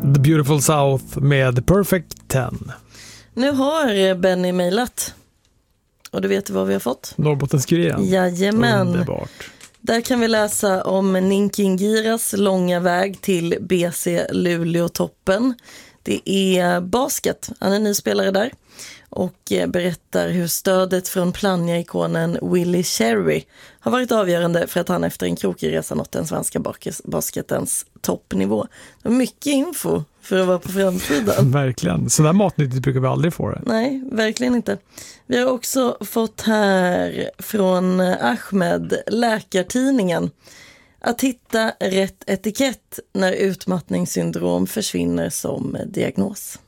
The Beautiful South med The Perfect 10. Nu har Benny mejlat. Och du vet vad vi har fått? Norrbottenskuriren. Jajamän. Underbart. Där kan vi läsa om Ninkingiras långa väg till BC Luleå-toppen. Det är basket. Han är ny spelare där. Och berättar hur stödet från Plannja-ikonen Willie Cherry har varit avgörande för att han efter en krokig resa nått den svenska basketens toppnivå. Det är mycket info för att vara på framsidan. Verkligen. Så där matnyttigt brukar vi aldrig få det. Nej, verkligen inte. Vi har också fått här från Ahmed, Läkartidningen. Att hitta rätt etikett när utmattningssyndrom försvinner som diagnos.